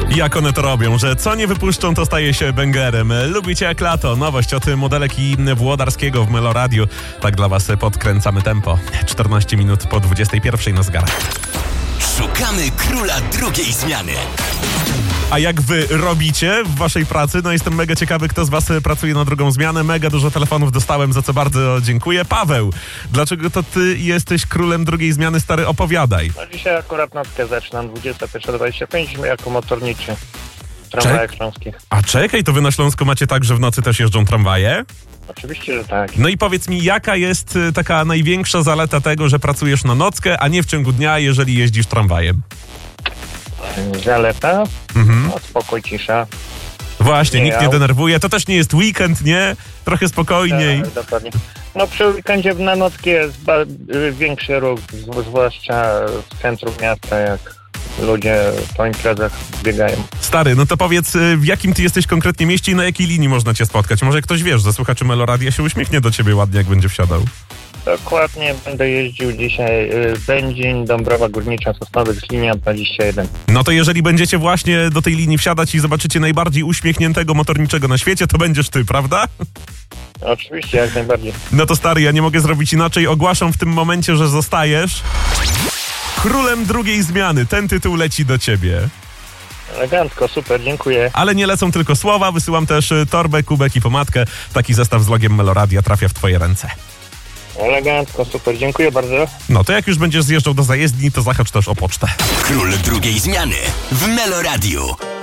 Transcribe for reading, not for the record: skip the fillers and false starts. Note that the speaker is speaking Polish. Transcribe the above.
Jak one to robią, że co nie wypuszczą, to staje się bęgerem. Lubicie jak lato. Nowość od modelek i Włodarskiego w Meloradiu. Tak dla was podkręcamy tempo. 14 minut po 21 na zegarach. Szukamy króla drugiej zmiany. A jak wy robicie w waszej pracy? No jestem mega ciekawy, kto z was pracuje na drugą zmianę. Mega dużo telefonów dostałem, za co bardzo dziękuję. Paweł, dlaczego to ty jesteś królem drugiej zmiany? Stary, opowiadaj. No dzisiaj akurat nockę zaczynam, 21:25 jako motorniczy w tramwajach śląskich. A czekaj, to wy na Śląsku macie tak, że w nocy też jeżdżą tramwaje? Oczywiście, że tak. No i powiedz mi, jaka jest taka największa zaleta tego, że pracujesz na nockę, a nie w ciągu dnia, jeżeli jeździsz tramwajem? Zaleta? No, spokój, cisza. Właśnie, Nie, nikt nie denerwuje. To też nie jest weekend, nie? Trochę spokojniej. Tak, dokładnie. No przy weekendzie na nockie jest większy ruch, zwłaszcza w centrum miasta, jak ludzie po imprezach biegają. Stary, no to powiedz, w jakim ty jesteś konkretnie mieście i na jakiej linii można cię spotkać? Może ktoś, wiesz, ze słuchaczy Meloradia się uśmiechnie do ciebie ładnie, jak będzie wsiadał. Dokładnie, będę jeździł dzisiaj Będzin, Dąbrowa Górnicza, Sosnowiec, linia 21. No to jeżeli będziecie właśnie do tej linii wsiadać i zobaczycie najbardziej uśmiechniętego motorniczego na świecie, to będziesz ty, prawda? Oczywiście, jak najbardziej. No to stary, ja nie mogę zrobić inaczej. Ogłaszam w tym momencie, że zostajesz królem drugiej zmiany. Ten tytuł leci do ciebie. Elegancko, super, dziękuję. Ale nie lecą tylko słowa, wysyłam też torbę, kubek i pomadkę. Taki zestaw z logiem Meloradia trafia w twoje ręce. Elegancko, super, dziękuję bardzo. No to jak już będziesz zjeżdżał do zajezdni, to zahacz też o pocztę. Król drugiej zmiany w Meloradiu.